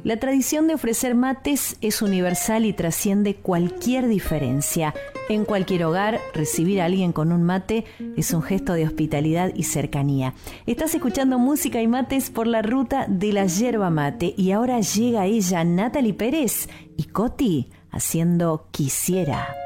La tradición de ofrecer mates es universal y trasciende cualquier diferencia. En cualquier hogar, recibir a alguien con un mate es un gesto de hospitalidad y cercanía. Estás escuchando Música y Mates por la ruta de la yerba mate y ahora llega ella, Natalie Pérez y Coti, haciendo Quisiera.